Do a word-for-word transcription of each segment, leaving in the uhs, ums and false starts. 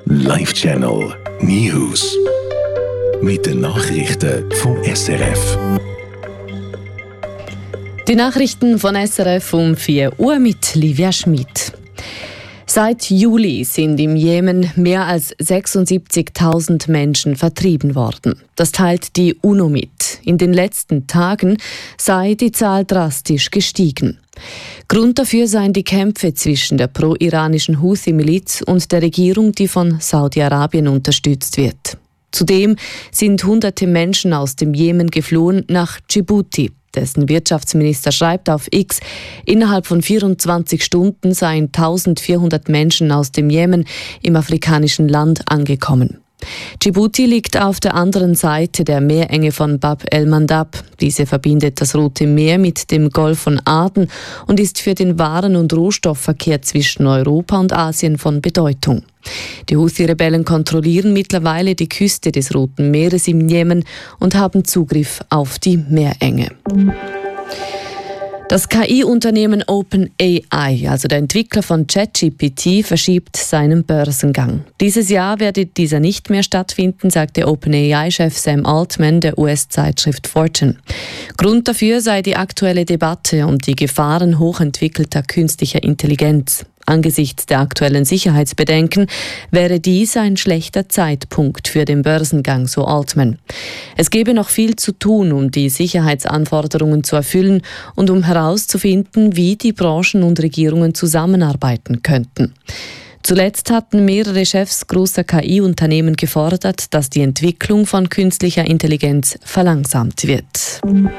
Live Channel News. Mit den Nachrichten vom S R F. Die Nachrichten von S R F um vier Uhr mit Livia Schmid. Seit Juli sind im Jemen mehr als sechsundsiebzigtausend Menschen vertrieben worden. Das teilt die UNO mit. In den letzten Tagen sei die Zahl drastisch gestiegen. Grund dafür seien die Kämpfe zwischen der pro-iranischen Houthi-Miliz und der Regierung, die von Saudi-Arabien unterstützt wird. Zudem sind hunderte Menschen aus dem Jemen geflohen nach Djibouti. Dessen Wirtschaftsminister schreibt auf X, innerhalb von vierundzwanzig Stunden seien eintausendvierhundert Menschen aus dem Jemen im afrikanischen Land angekommen. Djibouti liegt auf der anderen Seite der Meerenge von Bab el-Mandab. Diese verbindet das Rote Meer mit dem Golf von Aden und ist für den Waren- und Rohstoffverkehr zwischen Europa und Asien von Bedeutung. Die Houthi-Rebellen kontrollieren mittlerweile die Küste des Roten Meeres im Jemen und haben Zugriff auf die Meerenge. Das K I-Unternehmen OpenAI, also der Entwickler von ChatGPT, verschiebt seinen Börsengang. Dieses Jahr werde dieser nicht mehr stattfinden, sagte OpenAI-Chef Sam Altman der U S-Zeitschrift Fortune. Grund dafür sei die aktuelle Debatte um die Gefahren hochentwickelter künstlicher Intelligenz. Angesichts der aktuellen Sicherheitsbedenken wäre dies ein schlechter Zeitpunkt für den Börsengang, so Altman. Es gebe noch viel zu tun, um die Sicherheitsanforderungen zu erfüllen und um herauszufinden, wie die Branchen und Regierungen zusammenarbeiten könnten. Zuletzt hatten mehrere Chefs großer K I-Unternehmen gefordert, dass die Entwicklung von künstlicher Intelligenz verlangsamt wird.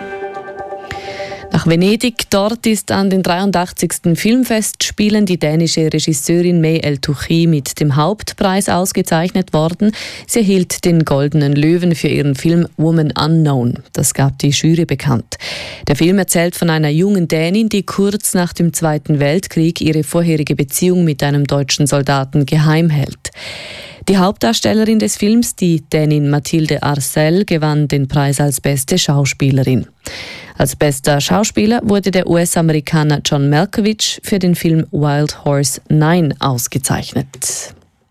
Nach Venedig, dort ist an den dreiundachtzigsten Filmfestspielen die dänische Regisseurin May El-Touchi mit dem Hauptpreis ausgezeichnet worden. Sie erhielt den Goldenen Löwen für ihren Film Woman Unknown. Das gab die Jury bekannt. Der Film erzählt von einer jungen Dänin, die kurz nach dem Zweiten Weltkrieg ihre vorherige Beziehung mit einem deutschen Soldaten geheim hält. Die Hauptdarstellerin des Films, die Dänin Mathilde Arcel, gewann den Preis als beste Schauspielerin. Als bester Schauspieler wurde der U S-Amerikaner John Malkovich für den Film Wild Horse neun ausgezeichnet.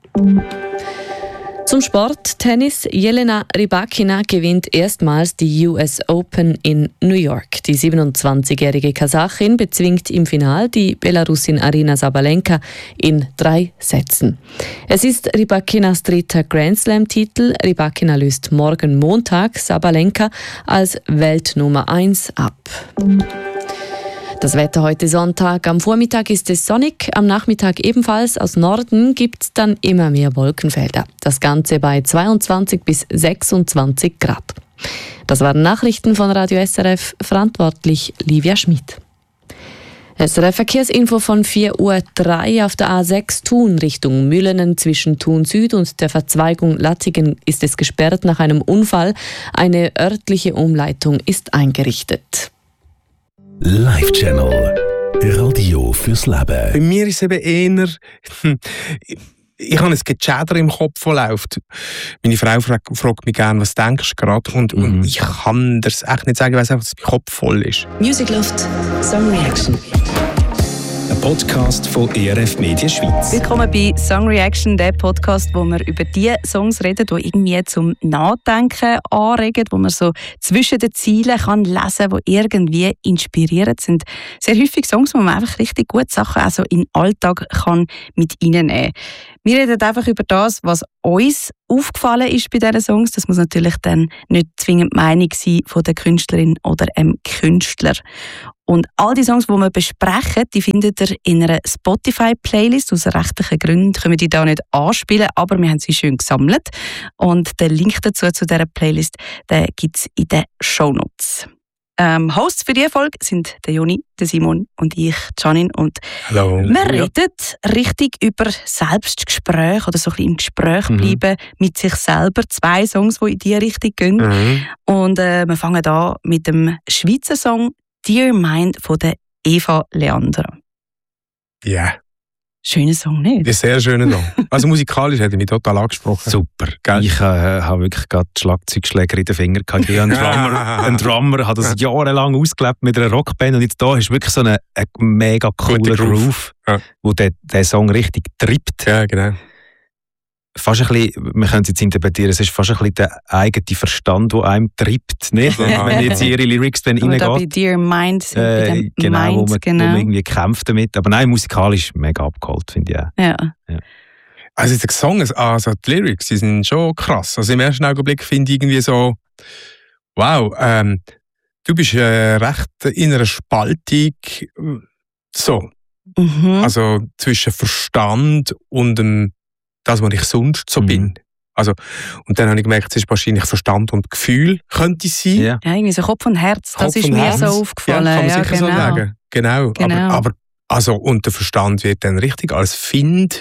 Zum Sport, Tennis. Jelena Rybakina gewinnt erstmals die U S Open in New York. Die siebenundzwanzigjährige Kasachin bezwingt im Final die Belarusin Aryna Sabalenka in drei Sätzen. Es ist Rybakinas dritter Grand-Slam-Titel. Rybakina löst morgen Montag Sabalenka als Weltnummer eins ab. Das Wetter heute Sonntag. Am Vormittag ist es sonnig, am Nachmittag ebenfalls. Aus Norden gibt es dann immer mehr Wolkenfelder. Das Ganze bei zweiundzwanzig bis sechsundzwanzig Grad. Das waren Nachrichten von Radio S R F, verantwortlich Livia Schmid. S R F-Verkehrsinfo von vier Uhr drei auf der A sechs Thun Richtung Müllenen zwischen Thun Süd und der Verzweigung Lattigen ist es gesperrt nach einem Unfall. Eine örtliche Umleitung ist eingerichtet. Live Channel Radio fürs Leben. Bei mir ist es eben eher, ich habe ein Geschäder im Kopf, das läuft. Meine Frau fragt, fragt mich gerne, was denkst du gerade? Und, mhm. und ich kann das echt nicht sagen, ich weiss einfach, dass mein Kopf voll ist. Music Loft, Song Reaction. Ein Podcast von E R F Media Schweiz. Willkommen bei Song Reaction, der Podcast, wo wir über die Songs reden, die irgendwie zum Nachdenken anregen, wo man so zwischen den Zielen kann lesen kann, die irgendwie inspirierend sind. Sehr häufig Songs, wo man einfach richtig gute Sachen also in den Alltag kann mit reinnehmen kann. Wir reden einfach über das, was uns aufgefallen ist bei diesen Songs. Das muss natürlich dann nicht zwingend die Meinung sein von der Künstlerin oder dem Künstler. Und all die Songs, die wir besprechen, die findet ihr in einer Spotify-Playlist. Aus rechtlichen Gründen können wir die da nicht anspielen, aber wir haben sie schön gesammelt. Und den Link dazu, zu dieser Playlist, den gibt es in den Shownotes. Ähm, Hosts für diese Folge sind der Joni, der Simon und ich, Janine. Und Hallo. wir reden richtig über Selbstgespräch oder so ein bisschen im Gespräch bleiben mhm. mit sich selber. Zwei Songs, die in diese Richtung gehen. Mhm. Und äh, wir fangen an mit dem Schweizer Song «Dear Mind» von der Eva Leandra. Ja. Yeah. Schöner Song, nicht? Ja, sehr schöner Song. Also musikalisch hat er mich total angesprochen. Super. Gell? Ich äh, habe wirklich gerade Schlagzeugschläger in den Fingern gehabt. Ich habe einen Drummer, ein Drummer hat das jahrelang ausgelebt mit einer Rockband und jetzt da hast du wirklich so einen, einen mega coolen Groove, ja. wo der, der Song richtig treibt. Ja, genau. fast ein bisschen, man könnte es jetzt interpretieren, es ist fast ein bisschen der eigene Verstand, der einem treibt, nicht? Wenn jetzt ihre Lyrics dann reingeht. Oder bei Dear Mind sind äh, bei dem genau, Mind, wo man, genau. wo man irgendwie kämpft damit. Aber nein, musikalisch mega abgeholt, finde ich auch. Ja. Ja. Also die Songs, also die Lyrics, die sind schon krass. Also im ersten Augenblick finde ich irgendwie so, wow, ähm, du bist äh, recht in einer Spaltung, so. Mhm. Also zwischen Verstand und dem, das, was ich sonst so Mhm. bin. Also, und dann habe ich gemerkt, es ist wahrscheinlich Verstand und Gefühl, könnte es sein. Ja. Ja, irgendwie so Kopf und Herz, das Kopf ist und mir Herz. so aufgefallen. Ja, kann man ja, sicher genau. so sagen. Genau. Genau. Aber, aber also, und der Verstand wird dann richtig als Find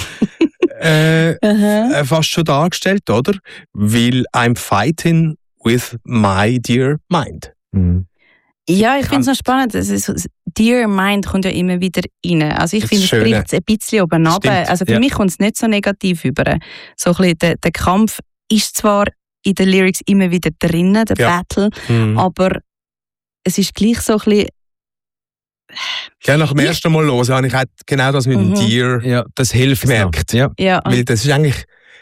äh, Aha. äh, fast schon dargestellt, oder? Weil I'm fighting with my dear mind. Mhm. Ja, ich finde es noch spannend. Es ist, so- Dear Mind kommt ja immer wieder rein. Also ich Das finde, es Schöne. bricht es ein bisschen oben Das runter. stimmt. Also für Ja. mich kommt es nicht so negativ über. So ein bisschen der, der Kampf ist zwar in den Lyrics immer wieder drinnen, der Ja. Battle, Mhm. aber es ist gleich so ein bisschen... Ja, nach dem Ich- ersten Mal hören habe ich halt genau das mit dem Mhm. Dear Ja, das hilft gemerkt. noch. Ja. Ja, Weil das ist eigentlich,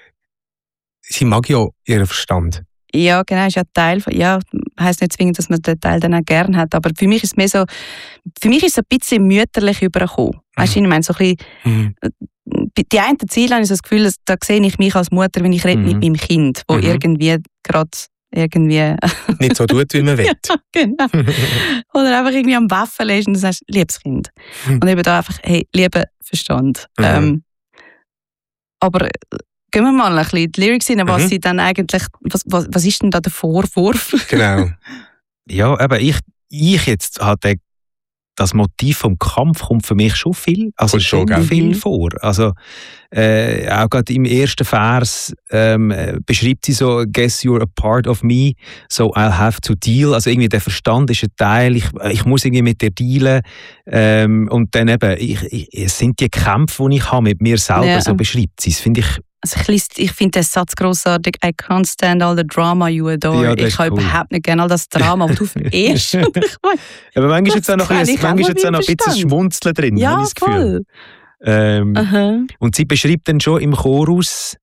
sie mag ja ihren Verstand. ja, genau, ist ja Teil von... Ja, heisst nicht zwingend, dass man den Teil dann auch gern hat, aber für mich ist es mehr so... Für mich ist es ein bisschen mütterlich übergekommen. Weißt du, ich meine, so ein bisschen... Die einen Ziele habe ich so das Gefühl, dass, da sehe ich mich als Mutter, wenn ich rede Mhm. mit meinem Kind, wo Mhm. irgendwie gerade irgendwie... Nicht so tut, wie man will. genau. Oder einfach irgendwie am Waffen ist und du sagst, liebes Kind. Mhm. Und eben da einfach, hey, lieber Verstand. Mhm. Ähm, aber äh, gehen wir mal ein bisschen in die Lyrics rein, was Mhm. sie dann eigentlich... Was, was, was ist denn da der Vorwurf? Genau. Ja, aber ich, ich jetzt hatte das Motiv vom Kampf kommt für mich schon viel, also Kommt schon, schon gell? viel Mhm. vor. Also äh, auch gerade im ersten Vers ähm, äh, beschreibt sie so «Guess you're a part of me, so I'll have to deal». Also irgendwie der Verstand ist ein Teil, ich, ich muss irgendwie mit dir dealen. Ähm, und dann eben, ich, ich, es sind die Kämpfe, die ich habe mit mir selber, Ja. so beschreibt sie es, finde ich. Also ich lies- ich finde den Satz grossartig. I can't stand all the drama you adore. Ja, das ich ist habe cool. überhaupt nicht gerne all das Drama, das du verehrt. Ich meine, Aber manchmal ist jetzt auch noch ein Das bisschen, kann ich manchmal auch ist jetzt auch noch ein mit bisschen Verstand. Schmunzeln drin, ja, habe ich das Gefühl. voll. Ähm, Aha. Und sie beschreibt dann schon im Chorus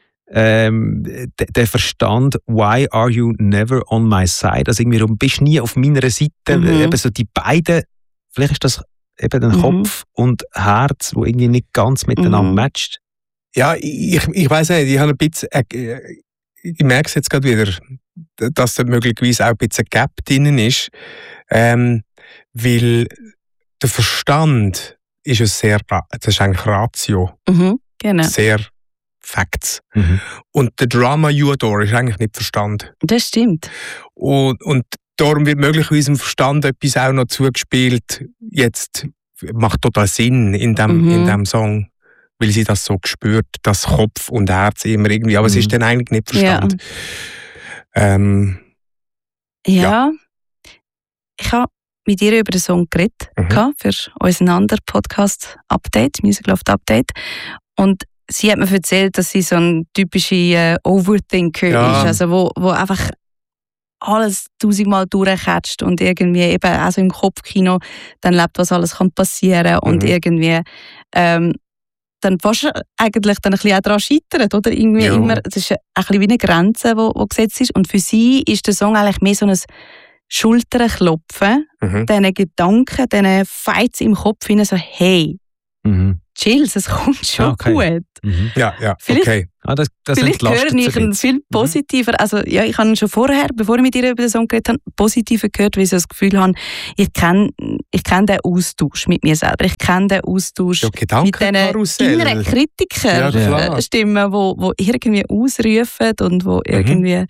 ähm, d- den Verstand, «Why are you never on my side?» Also irgendwie, du bist nie auf meiner Seite. Mhm. Eben so die beiden, vielleicht ist das eben der Mhm. Kopf und Herz, wo irgendwie nicht ganz miteinander Mhm. matcht. Ja, ich, ich weiß nicht, ich habe ein bisschen, äh, ich merke es jetzt gerade wieder, dass da möglicherweise auch ein bisschen Gap drin ist, ähm, weil der Verstand ist ja sehr, ra- das ist eigentlich Ratio, Mhm. Genau. sehr Facts. Mhm. Und der Drama you adore ist eigentlich nicht Verstand. Das stimmt. Und, und darum wird möglicherweise im Verstand etwas auch noch zugespielt, jetzt macht total Sinn in dem, Mhm. in dem Song, weil sie das so spürt, dass Kopf und Herz immer irgendwie, aber es Mhm. ist dann eigentlich nicht Verstand. Ähm, Ja. Ja. Ich habe mit ihr über den Song geredet Mhm. gehabt für unseren anderen Podcast-Update, Music Loft Update. Und sie hat mir erzählt, dass sie so ein typischer äh, Overthinker Ja. ist, also wo, wo einfach alles tausendmal durchcatcht und irgendwie eben also im Kopfkino dann lebt, was alles kann passieren und Mhm. irgendwie ähm, dann fast eigentlich dann ein bisschen auch daran scheitert, oder? Irgendwie Ja. immer, das ist ein bisschen wie eine Grenze, die wo, wo gesetzt ist. Und für sie ist der Song eigentlich mehr so ein Schulterklopfen, mhm. diesen Gedanken, diesen Fights im Kopf hinein, so hey, Mhm. chills, es kommt schon Okay. gut. Mhm. Ja, ja, Vielleicht- okay. Ah, das, das Vielleicht entlastet höre ich sie ein ihn bisschen. viel positiver. Also, ja, ich habe ihn schon vorher, bevor ich mit ihr über den Song geredet habe, positiver gehört, weil ich so das Gefühl habe, ich kenne ich kenn den Austausch mit mir selber. Ich kenne den Austausch Ja, mit diesen Gedankenkarussell. inneren Ja, Kritiker klar. Stimmen, wo, wo irgendwie ausrufen und wo irgendwie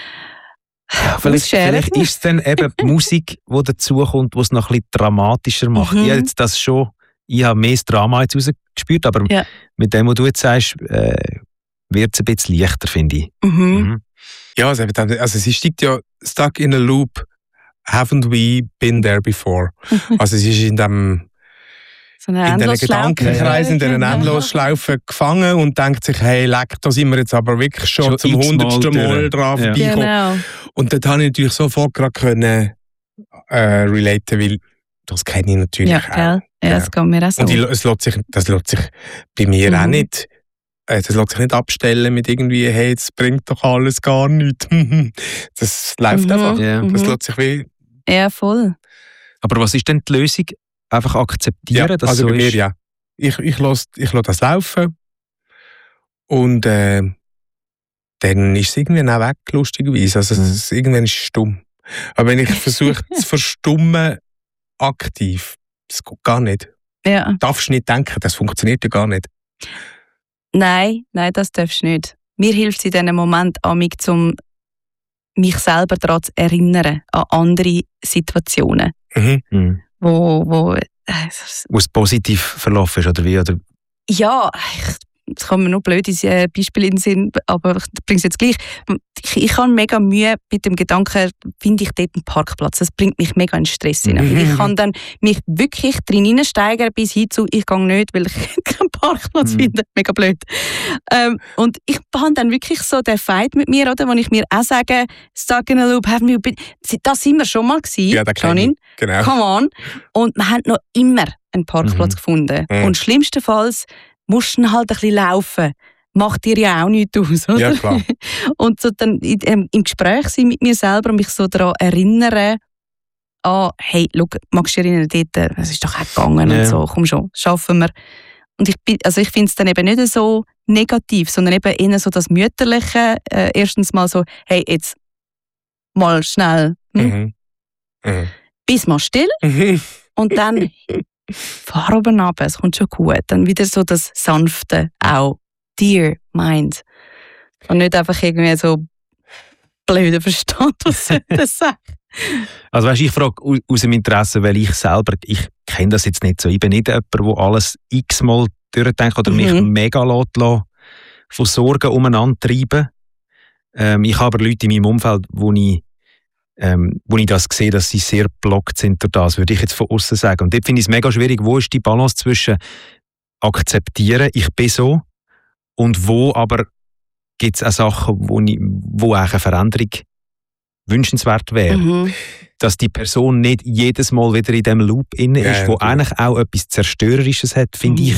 Ja, vielleicht, ausscheren. vielleicht ist es dann eben die Musik, die dazukommt, die es noch ein bisschen dramatischer macht. Mhm. Ich habe jetzt das schon, ich habe mehr das Drama jetzt rausgespürt, aber Ja. mit dem, was du jetzt sagst, äh, wird es ein bisschen leichter, finde ich. Mhm. Mhm. Ja, also, also sie steigt ja stuck in a loop. Haven't we been there before? Also sie ist in dem So eine in diesen Endlosschlaufe. Gedankenkreis, in diesen Genau. Endlosschlaufen gefangen und denkt sich, hey, leck, da sind wir jetzt aber wirklich schon, Schon zum x-mal hundertsten Mal durch. dran Ja. vorbeikommen. Genau. Und dort habe ich natürlich sofort gerade können, äh, relaten, weil das kenne ich natürlich Ja, auch. gell? Ja, das geht mir auch so. Und ich, es lässt sich, das lässt sich bei mir Mhm. auch nicht äh, das lässt sich nicht abstellen mit irgendwie, hey, das bringt doch alles gar nichts. Das läuft Mhm. einfach. Ja. Das Mhm. lässt sich wie... Ja, voll. Aber was ist denn die Lösung? Einfach akzeptieren, Ja, dass also so bei mir ist? ja. Ich, ich lasse ich lass das laufen und äh, dann ist es irgendwann auch weg, lustigerweise. Also Mhm. es ist, irgendwann ist es stumm. Aber wenn ich versuche zu verstummen, aktiv, das geht gar nicht. Ja. Du darfst nicht denken, das funktioniert ja gar nicht. Nein, nein, das darfst du nicht. Mir hilft es in diesem Moment amig, um mich selber daran zu erinnern, an andere Situationen, Mhm. Mhm. wo, wo äh, Wo es positiv verlaufen ist, oder wie? Oder? ja, ich, es kommen mir noch blöde äh, Beispiele in den Sinn, aber ich bringe es jetzt gleich. Ich, ich habe mega Mühe mit dem Gedanken, finde ich dort einen Parkplatz. Das bringt mich mega in Stress hinein. Mhm. Ich kann dann mich wirklich drin hineinsteigern bis hin zu, ich gehe nicht, weil ich keinen Parkplatz Mhm. finde. Mega blöd. Ähm, und ich habe dann wirklich so den Fight mit mir, oder, wo ich mir auch sage, stuck in a loop, have me been... Das sind wir schon mal gewesen, Ja, das kenn ich. Janine. Genau. Come on. Und wir haben noch immer einen Parkplatz Mhm. gefunden. Mhm. Und schlimmstenfalls musst du dann halt ein bisschen laufen. Macht dir ja auch nichts aus, oder? Ja, klar. Und so dann in, ähm, im Gespräch sein mit mir selber und mich so daran erinnern, an, hey, schau, magst du dich erinnern, dort, es ist doch auch gegangen Ja. und so, komm schon, schaffen wir. Und ich, bin- also ich finde es dann eben nicht so negativ, sondern eben eher so das Mütterliche. Äh, erstens mal so, hey, jetzt mal schnell, hm? Mhm. Mhm. bis mal still. Mhm. Und dann fahr oben runter, es kommt schon gut. Dann wieder so das Sanfte auch. Dear Mind. Und nicht einfach irgendwie so blöder Verstand, was soll das sagen? Also weißt, ich frage au- aus dem Interesse, weil ich selber, ich kenne das jetzt nicht so. Ich bin nicht jemand, der alles x-mal durchdenkt oder mich Mhm. mega lässt lassen, von Sorgen umeinander treiben. Ähm, ich habe aber Leute in meinem Umfeld, wo ich, ähm, wo ich das sehe, dass sie sehr blockt sind durch das, würde ich jetzt von außen sagen. Und dort finde ich es mega schwierig, wo ist die Balance zwischen akzeptieren, ich bin so, und wo aber gibt es auch Sachen, wo, ich, wo auch eine Veränderung wünschenswert wäre. Mhm. Dass die Person nicht jedes Mal wieder in diesem Loop inne Ja, ist, ja, wo natürlich. eigentlich auch etwas Zerstörerisches hat, finde Mhm. ich,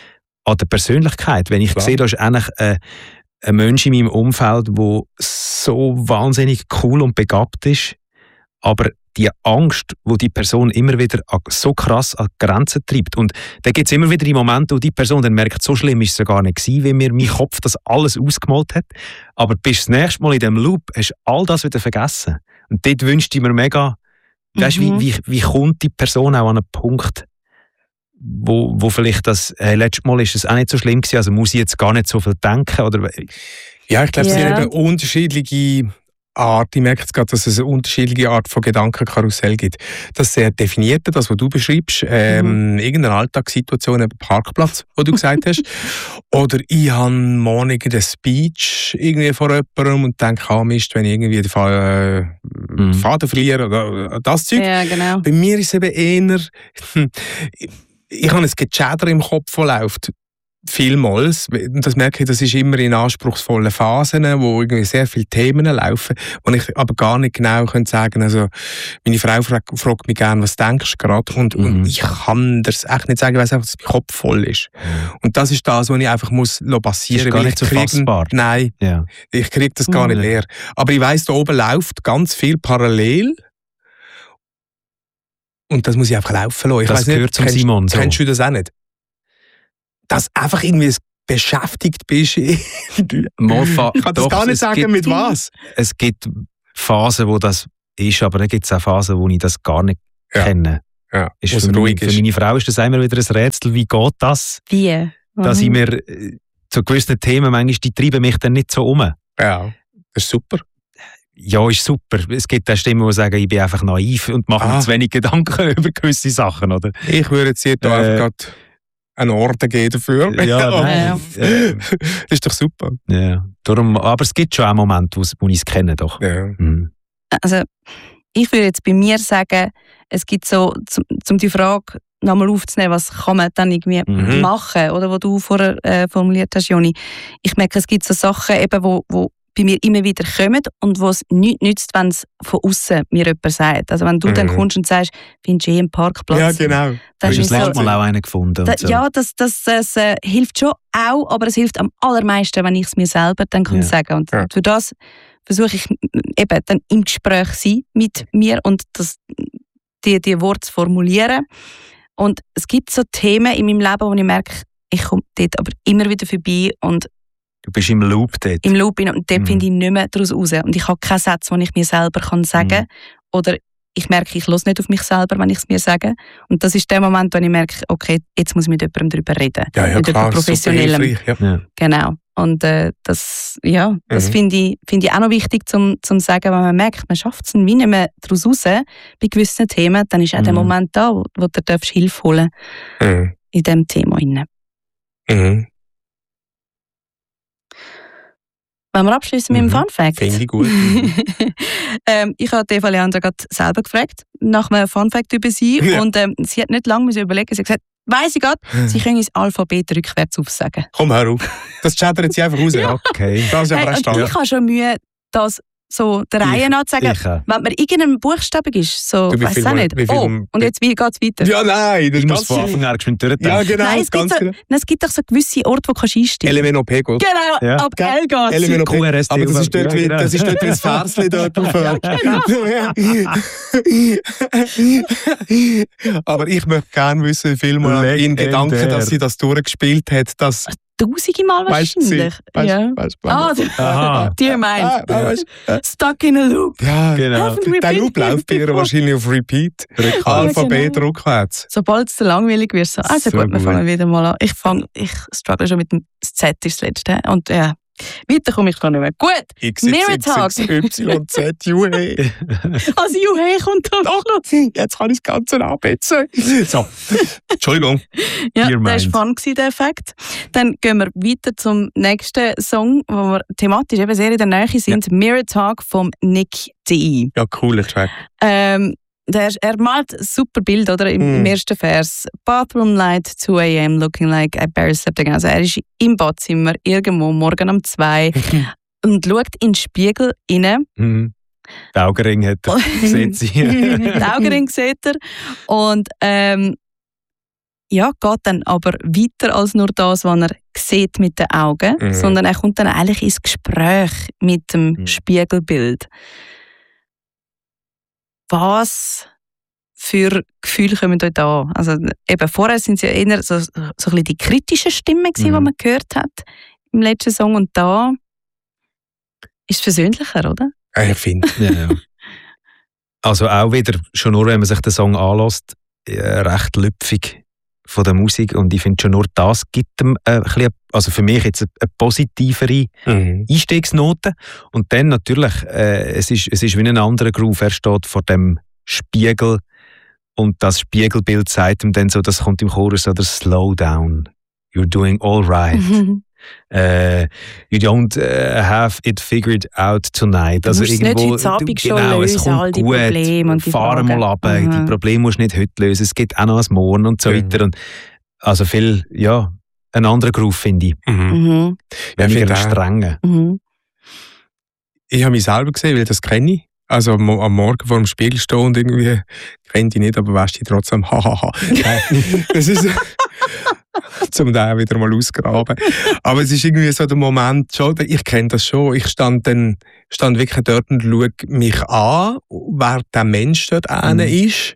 an der Persönlichkeit. Wenn ich Klar. sehe, da ist eigentlich ein, ein Mensch in meinem Umfeld, der so wahnsinnig cool und begabt ist, aber die Angst, wo die Person immer wieder an- so krass an die Grenzen treibt. Und dann gibt es immer wieder die Momente, wo die Person dann merkt, so schlimm ist es ja gar nicht gewesen, wie mir mein Kopf das alles ausgemalt hat. Aber bis das nächste Mal in diesem Loop hast du all das wieder vergessen. Und dort wünscht ich mir mega, weißt, Mhm. wie, wie, wie kommt die Person auch an einen Punkt, wo, wo vielleicht das, hey, letztes Mal ist es auch nicht so schlimm gewesen, also muss ich jetzt gar nicht so viel denken, oder? Ja, ich glaube, es Ja. sind eben unterschiedliche Art. Ich merke jetzt gerade, dass es eine unterschiedliche Art von Gedankenkarussell gibt. Das sehr definierte, das, was du beschreibst, ähm, Mhm. irgendeine Alltagssituation, eben Parkplatz, wo du gesagt hast. Oder ich habe morgen irgendeinen Speech irgendwie vor jemandem und denke, ah Mist, wenn ich irgendwie den Fa- äh, Mhm. Faden verliere oder das Zeug. Ja, genau. Bei mir ist es eben eher, ich, ich habe ein Gechäder im Kopf, das läuft. Vielmals. Und das merke ich, das ist immer in anspruchsvollen Phasen, wo irgendwie sehr viele Themen laufen, wo ich aber gar nicht genau könnte sagen, also meine Frau fragt, fragt mich gerne, was denkst du gerade? Und, Mhm. und ich kann das echt nicht sagen, weil es einfach, dass mein Kopf voll ist. Und das ist das, was ich einfach muss lassen passieren Ist gar weil nicht ich so kriege- fassbar. Nein, Ja. ich kriege das gar nicht Mhm. leer. Aber ich weiss, da oben läuft ganz viel parallel. Und das muss ich einfach laufen lassen. Ich Das weiss nicht, gehört zum kennst, Simon so. Kennst du das auch nicht? Dass einfach irgendwie beschäftigt bist. Mal fa- Ich kann das doch, gar nicht es sagen, gibt- mit was. Es gibt Phasen, wo das ist, aber dann gibt es auch Phasen, wo ich das gar nicht Ja. kenne. Ja, Ist wo es für, meine, ruhig für ist. meine Frau ist das immer wieder ein Rätsel, wie geht das? Wie? Dass Mhm. ich mir äh, zu gewissen Themen, manchmal, die treiben mich dann nicht so um. Ja, das ist super. Ja, ist super. Es gibt auch Stimmen, die sagen, ich bin einfach naiv und mache mir Ah. zu wenig Gedanken über gewisse Sachen, oder? Ich würde jetzt hier Äh. einfach gerade einen Orden geben dafür. Ja, nein. Äh, das ist doch super. ja. Darum, aber es gibt schon auch Momente, wo es- wo ich es kenne, doch. Ja. Mhm. Also, ich würde jetzt bei mir sagen, es gibt so, zum, zum die Frage nochmal aufzunehmen, was kann man dann irgendwie Mhm. machen, oder was du vorher äh, formuliert hast, Joni. Ich merke, es gibt so Sachen, eben, wo, wo bei mir immer wieder kommen und wo es nichts nützt, wenn es von außen mir jemand sagt. Also wenn du mhm. dann kommst und sagst, findest du eh einen Parkplatz. Ja, genau. Dann hast du das letzte so, Mal auch einen gefunden. Da, so. Ja, das, das, das äh, hilft schon auch, aber es hilft am allermeisten, wenn ich es mir selber dann kann ja. sagen. Und ja. für das versuche ich eben dann im Gespräch zu sein mit mir und das, die, die Worte zu formulieren. Und es gibt so Themen in meinem Leben, wo ich merke, ich komme dort aber immer wieder vorbei und du bist im Loop dort. Im Loop, und dort mm. finde ich nicht mehr daraus raus. Und ich habe keinen Satz, den ich mir selber kann sagen kann. Mm. Oder ich merke, ich höre nicht auf mich selber, wenn ich es mir sage. Und das ist der Moment, wo ich merke, okay, jetzt muss ich mit jemandem darüber reden. Ja, ja, mit klar, Professionellem. Ja. Ja. Genau. Und äh, das, ja, das mhm. finde ich, find ich auch noch wichtig zum, zum sagen, wenn man merkt, man schafft es wie nicht mehr daraus raus bei gewissen Themen, dann ist auch mhm. der Moment da, wo, wo du darfst Hilfe holen mhm. in diesem Thema. Mhm. Wollen wir abschließen mit dem Fun Fact? Finde ich gut. ähm, ich habe Eva Leandra gerade selber gefragt, nach einem Fun Fact über sie. Ja. Und ähm, sie hat nicht lange überlegen. Sie hat gesagt, weiss ich gerade, sie können das Alphabet rückwärts aufsagen. Komm, hör auf. Das chattert jetzt einfach raus. Ja. Okay. Das ist einfach hey, und ich habe schon Mühe, das so der Reihe nach zu sagen, ich, äh. wenn man irgendeinem Buchstaben ist, so, du, weiss auch nicht. Oh, und jetzt, wie geht es weiter? Ja, nein, das ist ganz von Anfang an geschwind durchdenken. Ja, genau, nein, es, ganz gibt genau. so, nein, es gibt doch so gewisse Orte, wo du kannst einsteigen. L M N O P geht. Genau, ja. ab L geht L M N O P. Q R S T. Aber das ist dort, ja, wie, genau. das ist dort wie das Versli dort aufhört. Aber ich möchte gerne wissen, wie viel mal in Gedanken, dass sie das durchgespielt hat, dass Tausende Mal wahrscheinlich. Weißt, ja. weißt, weißt, ah, Dear Mind. Ah, weißt, ja. Stuck in a loop. Ja, genau. Der Loop läuft bei ihr wahrscheinlich auf Repeat. Alphabet genau. rückwärts. Sobald es langweilig wird, so, also so gut, wir fangen wieder mal an. Ich, fang, ich struggle schon mit dem Z, ist das letzte. Und ja, weiter komme ich gar nicht mehr. Gut, Mirror Talk. Y, Z, U, E. Also U, E kommt dann auch noch. Jetzt kann ich das Ganze anbetzen. So, Entschuldigung. Ja, das war fun, der Effekt. Dann gehen wir weiter zum nächsten Song, wo wir thematisch eben sehr in der Nähe sind. Ja. Mirror Talk vom Nick D. Ja, cooler Track. Ähm, Der, er malt ein super Bild, oder? Im, mm. im ersten Vers. Bathroom light, two a.m. looking like I barely slept again. Also er ist im Badzimmer irgendwo morgen um zwei und schaut in den Spiegel rein. Mm. Den Augenring hat er, sieht sie. Den Augenring sieht er. Und ähm, ja, geht dann aber weiter als nur das, was er sieht mit den Augen, mm. sondern er kommt dann eigentlich ins Gespräch mit dem mm. Spiegelbild. Was für Gefühle kommen euch da? Also eben vorher sind es ja eher so, so ein bisschen die kritischen Stimmen gewesen, mhm. die man gehört hat im letzten Song, und da ist es versöhnlicher, oder? Ja, ich finde. ja, ja. Also auch wieder, schon nur wenn man sich den Song anlässt, recht lüpfig von der Musik, und ich finde schon nur das gibt ihm äh, ein bisschen, also für mich jetzt eine, eine positivere mhm. Einstiegsnote, und dann natürlich äh, es ist es ist wie ein anderer Groove. Er steht vor dem Spiegel und das Spiegelbild sagt ihm dann so, das kommt im Chorus so, das Slow down, you're doing all right. Mhm. Uh, you don't uh, have it figured out tonight. Du also musst irgendwo, nicht heute Abend schon genau, lösen, es kommt all die gut, Probleme und die fahr mal ab, mhm. die Probleme musst du nicht heute lösen, es gibt auch noch was morgen und so mhm. weiter. Und also viel, ja, ein anderer Groove, finde ich. Mhm. Mhm. Weniger ja, strengen. Mhm. Ich habe mich selber gesehen, weil das kenne ich. Also am Morgen vor dem Spiegel stehen und irgendwie, kenne ich nicht, aber weißt du trotzdem, hahaha. Das ist zum Teil wieder mal ausgraben. Aber es ist irgendwie so der Moment schon, ich kenne das schon, ich stand dann stand wirklich dort und schaue mich an, wer der Mensch dort mhm. ist.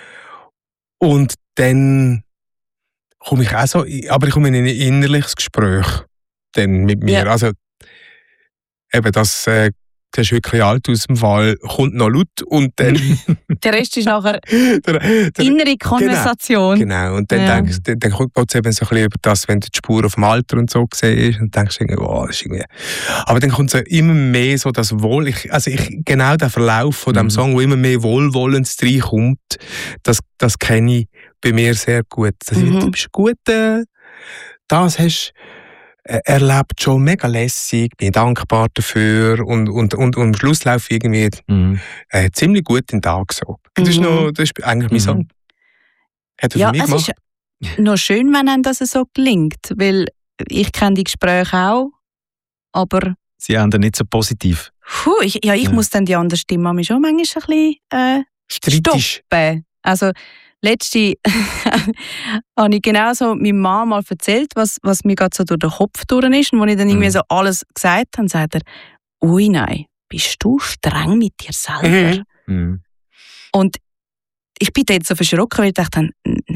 Und dann komme ich auch so, aber ich komme in ein innerliches Gespräch dann mit mir. Ja. Also eben das äh, das ist wirklich alt aus dem Fall, kommt noch laut und dann... Der Rest ist nachher der, der, innere Konversation. Genau, genau. Und dann, ja. denkst, dann, dann kommt es eben so ein bisschen über das, wenn du die Spur auf dem Alter und so gesehen und denkst irgendwie, oh, das ist irgendwie... Aber dann kommt so immer mehr so das Wohl... Ich, also ich, genau der Verlauf von diesem mhm. Song, wo immer mehr Wohlwollens reinkommt, das, das kenne ich bei mir sehr gut. Das mhm. ist, du bist gut, äh, das hast... Er lebt schon mega lässig, bin dankbar dafür und, und, und, und am Schluss laufe ich irgendwie mhm. äh, ziemlich gut in den Tag so. Das, mhm. ist, noch, das ist eigentlich mein Song. Hat er ja, für mich es gemacht. Ist noch schön, wenn einem das so gelingt, weil ich kenne die Gespräche auch, aber sie enden nicht so positiv. Puh, ich, ja, ich ja. muss dann die andere Stimme mich schon manchmal ein bisschen äh, stoppen. Also, letzte habe ich genau so meiner Mama mal erzählt, was, was mir gerade so durch den Kopf durch ist. Und als ich dann irgendwie mhm. so alles gesagt habe, sagt er, ui nein, bist du streng mit dir selber? Mhm. Und ich bin jetzt so verschrocken, weil ich dachte,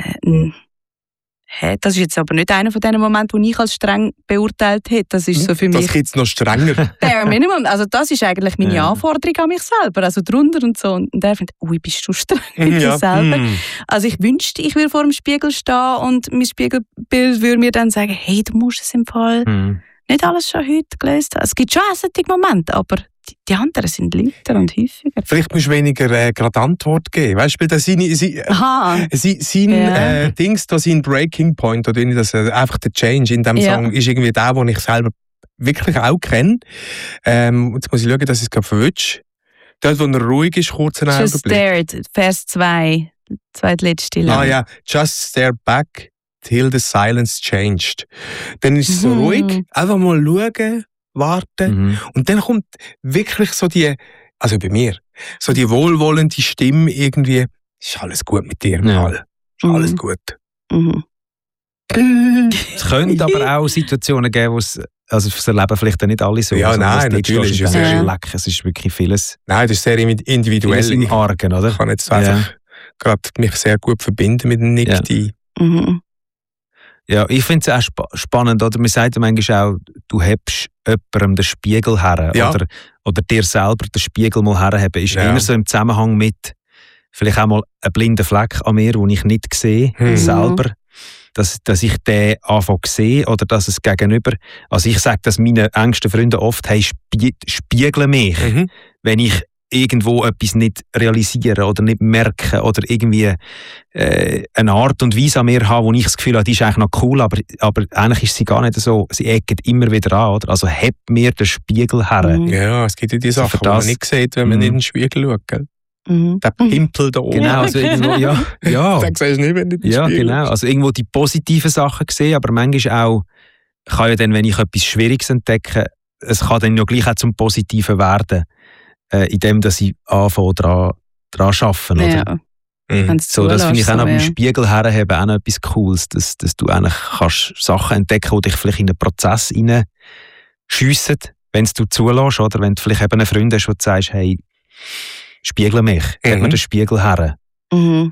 hä, das ist jetzt aber nicht einer von diesen Momenten, die ich als streng beurteilt hätte. Das ist so für mich... Das gibt es noch strenger. Der Minimum. Also das ist eigentlich meine ja. Anforderung an mich selber. Also drunter und so. Und der findet, ui, bist du streng mit ja. dir selber? Mm. Also ich wünschte, ich würde vor dem Spiegel stehen und mein Spiegelbild würde mir dann sagen, hey, du musst es im Fall mm. nicht alles schon heute gelöst haben. Es gibt schon solche Momente, aber die anderen sind lauter und häufiger. Vielleicht musst du weniger äh, gerade Antwort geben. Weißt du, sein, sein, sein ja. äh, Dings, da sein Breaking Point, oder das, äh, einfach der Change in diesem ja. Song, ist irgendwie der, den ich selber wirklich auch kenne. Ähm, jetzt muss ich schauen, dass ich es gerade verwünsche. Dort, wo er ruhig ist, kurz einen Just Augenblick. Stared, Vers zwei, zweitletzte Line. Ah ja, Just stare back till the silence changed. Dann ist es so mhm. ruhig, einfach mal schauen, warten. Mhm. Und dann kommt wirklich so die, also bei mir, so die wohlwollende Stimme irgendwie, ist alles gut mit dir, ja. Ist alles mhm. gut. Mhm. Es könnte aber auch Situationen geben, wo es, also das erleben vielleicht nicht alle so. Ja, also, nein, natürlich. Ist ja. Leck, es ist wirklich vieles. Nein, das ist sehr individuell. Vieles im Argen, oder? Ich kann jetzt einfach ja. gerade mich sehr gut verbinden mit dem Nick. Ja. Mhm. Ja, ich finde es auch sp- spannend, oder? Man sagt ja manchmal auch, du hebst jemandem den Spiegel her, ja. oder, oder dir selber den Spiegel mal herheben. Ist ja. immer so im Zusammenhang mit vielleicht auch mal einen blinden Fleck an mir, den ich nicht sehe, mhm. selber. Dass, dass ich den anfange zu sehen, oder dass es gegenüber, also ich sage das meinen engsten Freunden oft, hey, spie- spiegle mich, mhm. wenn ich irgendwo etwas nicht realisieren oder nicht merken oder irgendwie äh, eine Art und Weise an mir haben, wo ich das Gefühl habe, die ist eigentlich noch cool, aber, aber eigentlich ist sie gar nicht so, sie eckt immer wieder an, oder? Also hebt mir den Spiegel her. Mhm. Ja, es gibt ja die Sachen, die man nicht sieht, wenn man mhm. nicht in den Spiegel schaut, gell? Mhm. Der Pimpel da oben. Genau, also irgendwo, ja. ja. Das siehst du nicht, wenn du in den ja, Spiegel genau, also irgendwo die positiven Sachen sehen, aber manchmal auch, kann ja dann, wenn ich etwas Schwieriges entdecke, es kann dann ja gleich auch zum Positiven werden. Äh, in dem, dass ich anfange, daran, daran zu arbeiten. Ja. Oder? Mhm. So, das finde ich auch noch beim Spiegel herheben auch noch etwas Cooles, dass, dass du eigentlich kannst Sachen entdecken kannst, die dich vielleicht in einen Prozess hineinschiessen, wenn du zulässt, oder wenn du vielleicht eben einen Freund hast, wo du sagst, hey, spiegle mich, gib mhm. mir den Spiegel her. Mhm.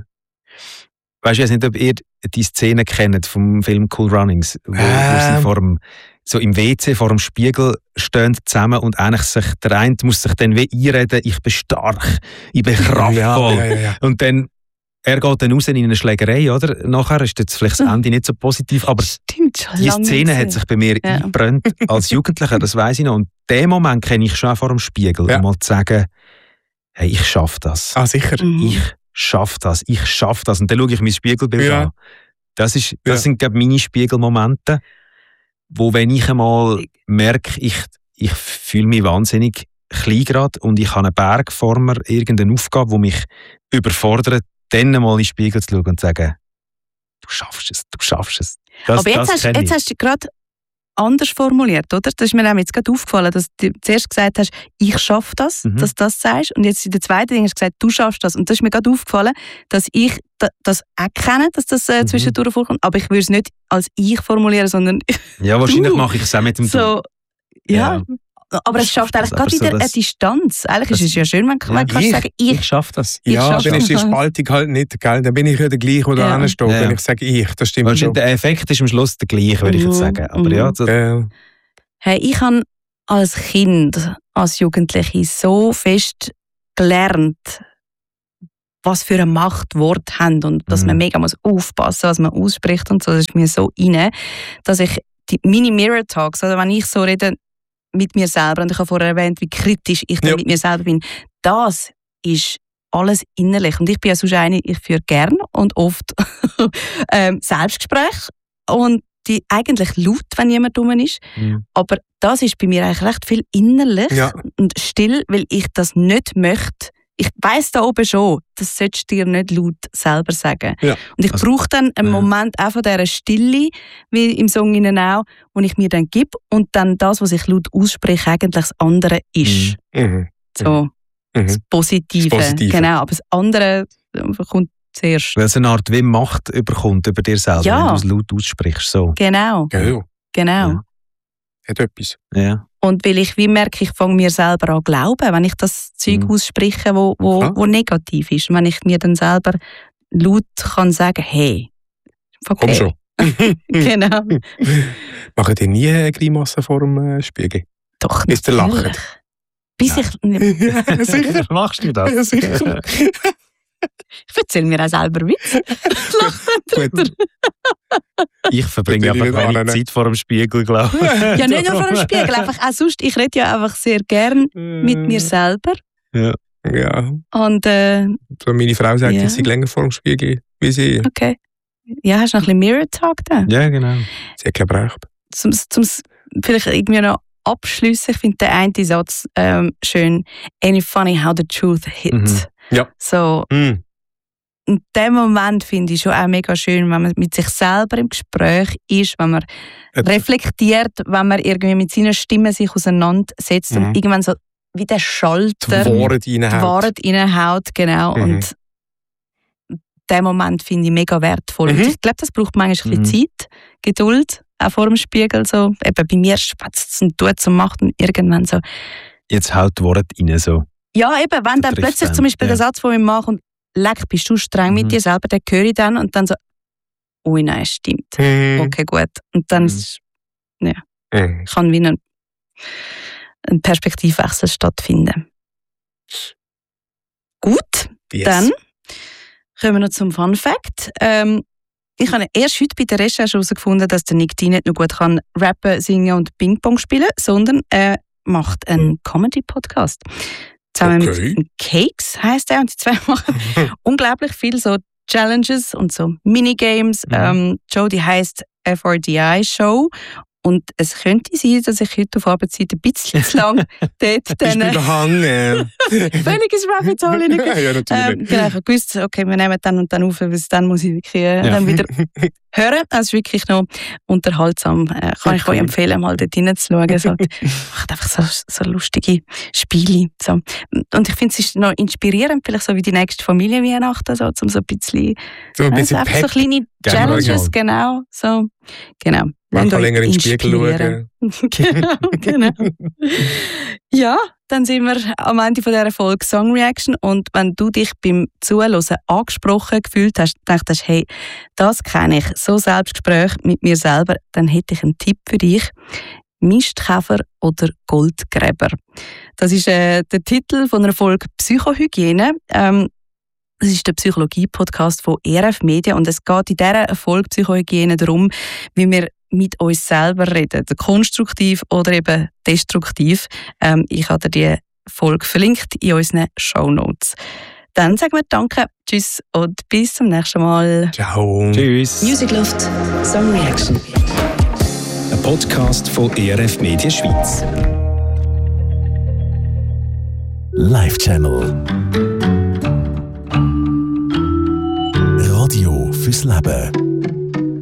Weißt du, ich weiß nicht, ob ihr die Szene kennt vom Film Cool Runnings, wo, ähm. wo sie vor dem, so im W C vor dem Spiegel stehen zusammen und eigentlich sich, der eine muss sich dann wie einreden, ich bin stark, ich bin kraftvoll. Ja, ja, ja, ja. Und dann, er geht dann raus in eine Schlägerei, oder? Nachher ist jetzt vielleicht das Ende nicht so positiv, aber Stimmt, schon die Szene hat sich bei mir ja. eingebrannt als Jugendlicher, das weiss ich noch. Und den Moment kenne ich schon vor dem Spiegel, ja. um mal zu sagen, hey, ich schaffe das. Ah, sicher. Mhm. Ich schaffe das, ich schaffe das. Und dann schaue ich mein Spiegelbild ja. an. Das, ist, das ja. sind, glaube ich, meine Spiegelmomente, wo, wenn ich einmal merke, ich, ich fühle mich wahnsinnig klein gerade und ich habe einen Berg vor mir, irgendeine Aufgabe, die mich überfordert, dann mal in den Spiegel zu schauen und zu sagen, du schaffst es, du schaffst es. Das, Aber jetzt, hast, jetzt hast du gerade anders formuliert, oder? Das ist mir auch jetzt gerade aufgefallen, dass du zuerst gesagt hast, ich schaffe das, mhm. dass du das sagst. Und jetzt in der zweiten Ding hast du gesagt, du schaffst das. Und das ist mir gerade aufgefallen, dass ich das auch kenne, dass das äh, zwischendurch mhm. vorkommt. Aber ich würde es nicht als ich formulieren, sondern ja, wahrscheinlich mache ich es auch mit dem so, ja. ja. Aber es schafft eigentlich gerade wieder so eine Distanz. Eigentlich ist es ja schön, wenn man ja, sagen ich, ich schaffe das. Ich ja, schaff dann ist die das. Spaltung halt nicht, gell? Dann bin ich ja der gleiche, der da hinsteht, ja. wenn ich sage ich. Das stimmt Weil schon. Der Effekt ist am Schluss der gleiche, würde ich jetzt sagen. Aber mhm. ja, so äh. Hey, ich habe als Kind, als Jugendliche so fest gelernt, was für eine Macht Worte haben und dass mhm. man mega muss aufpassen, was man ausspricht und so. Das ist mir so rein, dass ich die Mini-Mirror-Talks, also wenn ich so rede mit mir selber, und ich habe vorher erwähnt, wie kritisch ich dann ja. mit mir selber bin, das ist alles innerlich. Und ich bin ja sonst eine, ich führe gern und oft ähm, Selbstgespräche und die eigentlich laut, wenn jemand dumm ist. Mhm. Aber das ist bei mir eigentlich recht viel innerlich ja. und still, weil ich das nicht möchte. ich weiss da oben schon, das solltest du dir nicht laut selber sagen. Ja. Und ich Also, brauche dann einen ja. Moment auch von dieser Stille, wie im Song innen auch, wo ich mir dann gebe und dann das, was ich laut ausspreche, eigentlich das andere ist. Mhm. So, Mhm. das Positive. Das Positive. Genau, aber das andere kommt zuerst. Weil es eine Art wie Macht überkommt über dir selber, Ja. wenn du es laut aussprichst. So. Genau, Ja, ja. genau. Ja. Hat etwas. Ja. Und weil ich wie merke, ich fange mir selber an glauben, wenn ich das Zeug Mhm. ausspreche, wo, wo, Klar. wo negativ ist. Wenn ich mir dann selber laut kann sagen, hey, okay. Komm schon. Genau. Machen die nie eine Grimasse vor dem äh, Spiegel? Doch, Bis der natürlich. lacht. Bis ich, Ja, sicher. Machst du das? Ja, sicher. ich erzähle mir auch selber Witz. Lachen drüber. Ich verbringe Natürlich einfach nicht wenig an, ne? Zeit vor dem Spiegel, glaube ich. Ja, nicht nur vor dem Spiegel, einfach auch sonst. Ich rede ja einfach sehr gern mit mir selber. Ja. Und, äh, So meine Frau sagt, Ja. ich sei länger vor dem Spiegel wie sie. okay. Ja, hast du noch ein bisschen Mirror Talk da? Ja, genau. Sie hat kein Recht. Zum, zum vielleicht irgendwie noch abschliessen. Ich finde den einen Satz ähm, schön. Ain't it funny how the truth hit? Mhm. Ja. So, Mhm. in dem Moment finde ich schon auch mega schön, wenn man mit sich selber im Gespräch ist, wenn man Et- reflektiert, wenn man irgendwie mit seiner Stimme sich auseinandersetzt Mhm. und irgendwann so wie der Die Schalter Worte die reinhaut. Wahrheit reinhaut, genau. Mhm. Und den Moment finde ich mega wertvoll. Mhm. Und ich glaube, das braucht manchmal ein Mhm. bisschen Zeit, Geduld, auch vor dem Spiegel. So. Eben bei mir schwätzt es und tut es und macht und irgendwann so. Jetzt haut die Worte rein. So. Ja, eben, wenn dann trifft plötzlich einen, zum Beispiel ja. der Satz von mir macht und leck, bist du streng mit Mhm. dir selber, den höre ich dann und dann so, ui, nein, stimmt. Mhm. Okay, gut. Und dann Mhm. ist- Mhm. kann wie ein, ein Perspektivwechsel stattfinden. Gut, Yes. dann kommen wir noch zum Fun Fact. Ähm, ich habe erst heute bei der Recherche herausgefunden, dass der Nick D nicht nur gut kann rappen, singen und Ping-Pong spielen, sondern er macht einen Comedy-Podcast. Zusammen Okay. mit den Cakes heisst er. Und die zwei machen unglaublich viel so Challenges und so Minigames. Mhm. Ähm, die Show, die heisst F R D I Show. Und es könnte sein, dass ich heute auf Arbeitszeit ein bisschen zu lang dort Bist dann du behangen? völlig ins Rabbit Hole hineingegangen. Ja, natürlich. Ähm, genau, ich habe gewusst, okay, wir nehmen dann und dann auf, weil dann muss ich wirklich äh, Ja. dann wieder hören. Also es ist wirklich noch unterhaltsam. Äh, kann ich euch empfehlen, mal dort hineinzuschauen. Es halt, macht einfach so, so lustige Spiele. So. Und ich finde, es ist noch inspirierend, vielleicht so wie die nächste Familienweihnachten, so, um so ein bisschen, So ein also bisschen einfach so Pep. kleine Gerne Challenges, mal. genau. So. Genau. Man Lasst kann euch länger in den Spiegel inspirieren. schauen. genau, genau. Ja, dann sind wir am Ende von dieser Folge Song Reaction. Und wenn du dich beim Zuhören angesprochen gefühlt hast, gedacht hast, hey, das kenne ich, so Selbstgespräch mit mir selber, dann hätte ich einen Tipp für dich. Mistkäfer oder Goldgräber. Das ist äh, der Titel von einer Folge Psychohygiene. Ähm, Das ist der Psychologie-Podcast von E R F Media und es geht in dieser Folge Psychohygiene darum, wie wir mit uns selber reden, konstruktiv oder eben destruktiv. Ähm, ich habe dir die Folge verlinkt in unseren Shownotes. Dann sagen wir Danke, Tschüss und bis zum nächsten Mal. Ciao. Tschüss. Music Loft Song Reaction. Ein Podcast von E R F Media Schweiz. Live Channel. Radio fürs Leben.